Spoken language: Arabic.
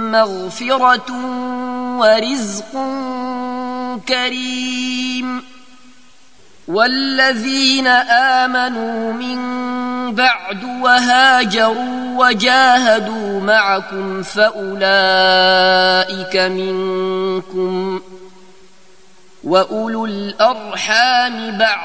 مغفرة ورزق كريم. والذين آمنوا من بعد وهاجروا وجاهدوا معكم فأولئك منكم، وأولو الأرحام بعض